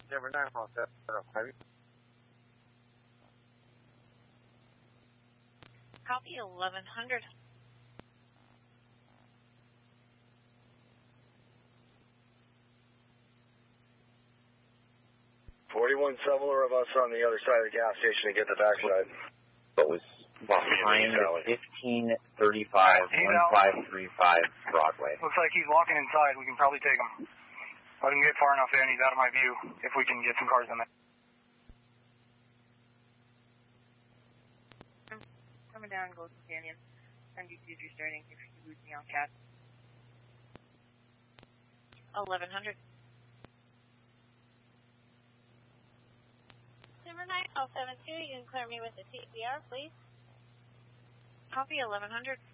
Number 9, hold that. Copy 1100. 41 several of us on the other side of the gas station to get the backside. What was behind 1535 1535 Broadway. Looks like he's walking inside. We can probably take him. Let him get far enough in. He's out of my view. If we can get some cars in there. Coming down Golden Canyon. NBC is restarting. If you lose me on CAT. 1100. Number 9072, you can clear me with the TPR, please. Copy 1100.